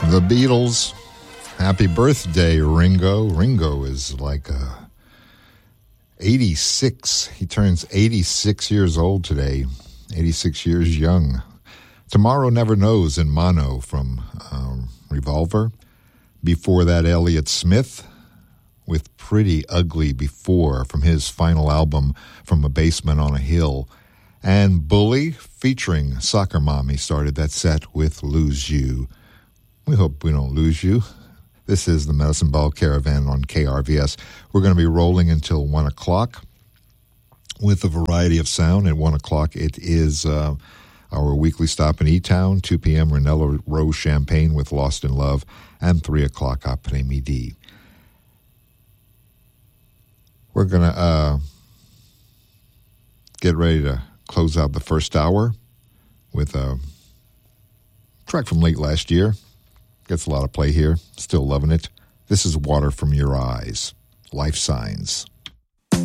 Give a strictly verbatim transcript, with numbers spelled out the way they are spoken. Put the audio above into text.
The Beatles. Happy birthday, Ringo. Ringo is like uh, eighty-six. He turns eighty-six years old today. eighty-six years young. Tomorrow Never Knows in mono from um, Revolver. Before that, Elliott Smith with Pretty Ugly Before from his final album, From a Basement on a Hill. And Bully featuring Soccer Mommy started that set with Lose You. We hope we don't lose you. This is the Medicine Ball Caravan on K R V S. We're going to be rolling until one o'clock with a variety of sound. At one o'clock, it is uh, our weekly stop in E-Town. two p.m., Ranello Rose Champagne with Lost in Love. And three o'clock, Après Midi. We're going to uh, get ready to close out the first hour with a track from late last year. Gets a lot of play here. Still loving it. This is Water from Your Eyes. Life Signs.